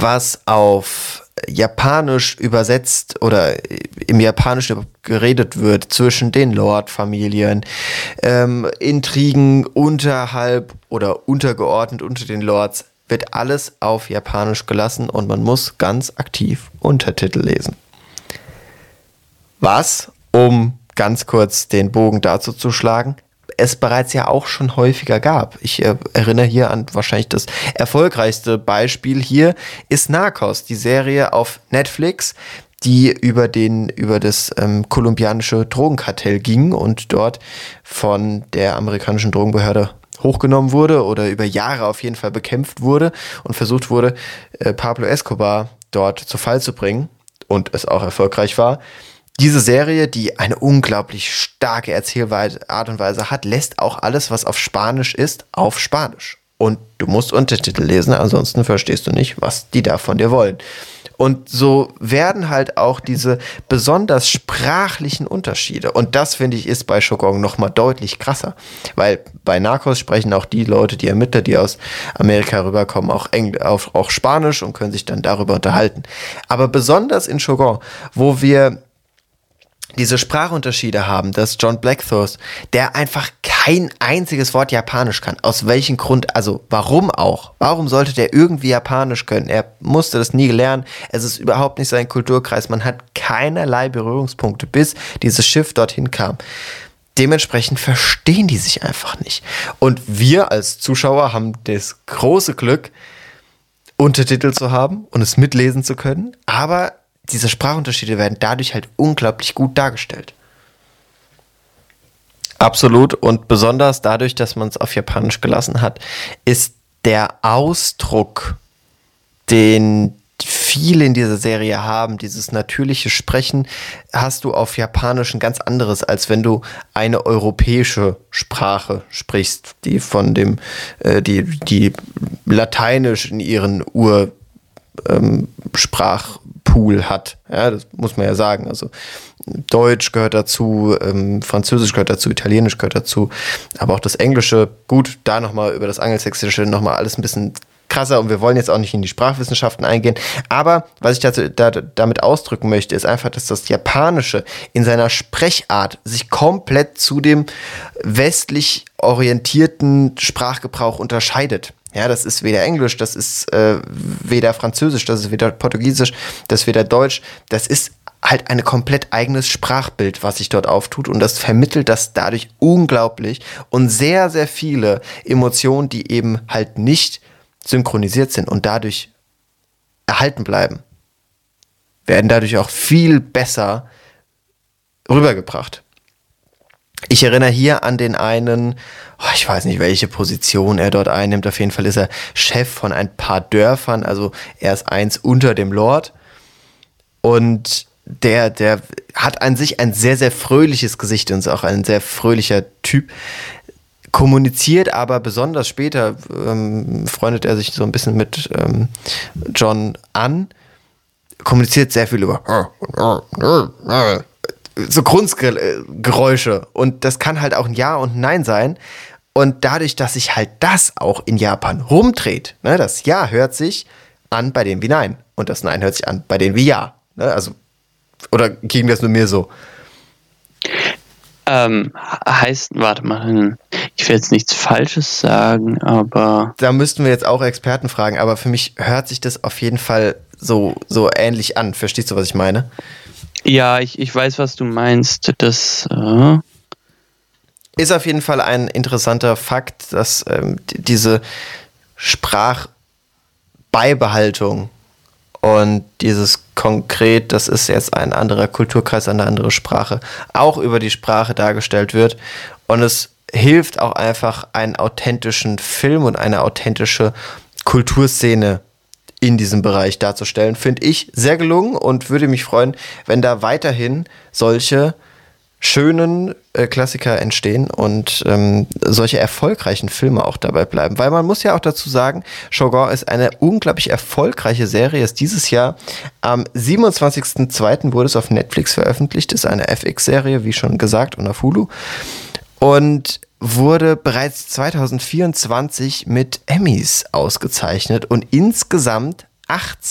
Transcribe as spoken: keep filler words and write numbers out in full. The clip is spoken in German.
was auf Japanisch übersetzt oder im Japanischen geredet wird zwischen den Lord-Familien, ähm, Intrigen unterhalb oder untergeordnet unter den Lords, wird alles auf Japanisch gelassen und man muss ganz aktiv Untertitel lesen. Was, um ganz kurz den Bogen dazu zu schlagen, es bereits ja auch schon häufiger gab. Ich äh, erinnere hier an wahrscheinlich das erfolgreichste Beispiel hier ist Narcos, die Serie auf Netflix, die über den über das ähm, kolumbianische Drogenkartell ging und dort von der amerikanischen Drogenbehörde hochgenommen wurde oder über Jahre auf jeden Fall bekämpft wurde und versucht wurde, äh, Pablo Escobar dort zu Fall zu bringen und es auch erfolgreich war. Diese Serie, die eine unglaublich starke Erzählart und Weise hat, lässt auch alles, was auf Spanisch ist, auf Spanisch. Und du musst Untertitel lesen, ansonsten verstehst du nicht, was die da von dir wollen. Und so werden halt auch diese besonders sprachlichen Unterschiede. Und das, finde ich, ist bei Shogun nochmal deutlich krasser. Weil bei Narcos sprechen auch die Leute, die Ermittler, die aus Amerika rüberkommen, auch, Engl- auch, auch Spanisch und können sich dann darüber unterhalten. Aber besonders in Shogun, wo wir diese Sprachunterschiede haben, dass John Blackthorne, der einfach kein einziges Wort Japanisch kann. Aus welchem Grund, also warum auch? Warum sollte der irgendwie Japanisch können? Er musste das nie lernen. Es ist überhaupt nicht sein Kulturkreis. Man hat keinerlei Berührungspunkte, bis dieses Schiff dorthin kam. Dementsprechend verstehen die sich einfach nicht. Und wir als Zuschauer haben das große Glück, Untertitel zu haben und es mitlesen zu können, aber diese Sprachunterschiede werden dadurch halt unglaublich gut dargestellt. Absolut. Und besonders dadurch, dass man es auf Japanisch gelassen hat, ist der Ausdruck, den viele in dieser Serie haben, dieses natürliche Sprechen, hast du auf Japanisch ein ganz anderes, als wenn du eine europäische Sprache sprichst, die von dem, äh, die, die Lateinisch in ihren Ur ähm, Sprachpool hat. Ja, das muss man ja sagen. Also Deutsch gehört dazu, ähm, Französisch gehört dazu, Italienisch gehört dazu, aber auch das Englische. Gut, da nochmal über das Angelsächsische nochmal alles ein bisschen krasser und wir wollen jetzt auch nicht in die Sprachwissenschaften eingehen, aber was ich dazu, da, damit ausdrücken möchte, ist einfach, dass das Japanische in seiner Sprechart sich komplett zu dem westlich orientierten Sprachgebrauch unterscheidet. Ja, das ist weder Englisch, das ist äh, weder Französisch, das ist weder Portugiesisch, das ist weder Deutsch. Das ist halt ein komplett eigenes Sprachbild, was sich dort auftut. Und das vermittelt das dadurch unglaublich und sehr, sehr viele Emotionen, die eben halt nicht synchronisiert sind und dadurch erhalten bleiben, werden dadurch auch viel besser rübergebracht. Ich erinnere hier an den einen, oh, ich weiß nicht, welche Position er dort einnimmt. Auf jeden Fall ist er Chef von ein paar Dörfern, also er ist eins unter dem Lord. Und der, der hat an sich ein sehr, sehr fröhliches Gesicht und ist auch ein sehr fröhlicher Typ. Kommuniziert aber besonders später, ähm, freundet er sich so ein bisschen mit ähm, John an, kommuniziert sehr viel über so Grunzgeräusche und das kann halt auch ein Ja und ein Nein sein und dadurch, dass sich halt das auch in Japan rumdreht, ne, das Ja hört sich an bei denen wie Nein und das Nein hört sich an bei denen wie Ja, ne, also oder ging das nur mir so? Ähm, heißt, warte mal, ich will jetzt nichts Falsches sagen, aber... Da müssten wir jetzt auch Experten fragen, aber für mich hört sich das auf jeden Fall so, so ähnlich an. Verstehst du, was ich meine? Ja, ich, ich weiß, was du meinst. Das äh ist auf jeden Fall ein interessanter Fakt, dass ähm, d- diese Sprachbeibehaltung und dieses konkret, das ist jetzt ein anderer Kulturkreis, eine andere Sprache, auch über die Sprache dargestellt wird. Und es hilft auch einfach, einen authentischen Film und eine authentische Kulturszene in diesem Bereich darzustellen. Finde ich sehr gelungen und würde mich freuen, wenn da weiterhin solche schönen äh, Klassiker entstehen und ähm, solche erfolgreichen Filme auch dabei bleiben. Weil man muss ja auch dazu sagen, Shogun ist eine unglaublich erfolgreiche Serie. Ist dieses Jahr am siebenundzwanzigsten zweiten wurde es auf Netflix veröffentlicht. Ist eine F X-Serie, wie schon gesagt, und auf Hulu. Und wurde bereits zwanzig vierundzwanzig mit Emmys ausgezeichnet und insgesamt achtzehn